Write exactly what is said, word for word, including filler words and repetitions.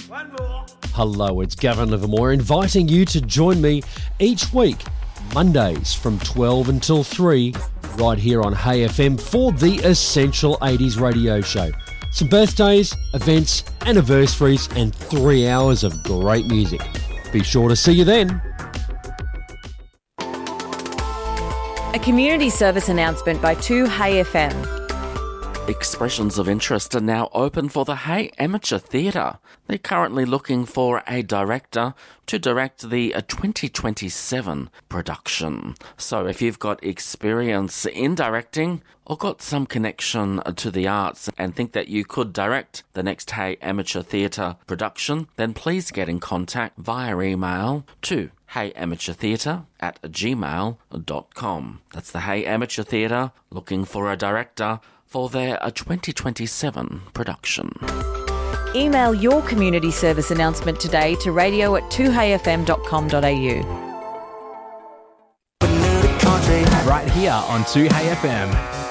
One more. Hello, it's Gavin Livermore inviting you to join me each week, Mondays from twelve until three, right here on Hey F M for the Essential eighties radio show. Some birthdays, events, anniversaries, and three hours of great music. Be sure to see you then. A community service announcement by two Hey F M. Expressions of interest are now open for the Hey Amateur Theatre. They're currently looking for a director to direct the twenty twenty-seven production. So if you've got experience in directing or got some connection to the arts and think that you could direct the next Hey Amateur Theatre production, then please get in contact via email to heyamateurtheatre at gmail dot com. That's the Hey Amateur Theatre looking for a director for their twenty twenty-seven production. Email your community service announcement today to radio at two hey f m dot com dot a u. Right here on two Hey F M.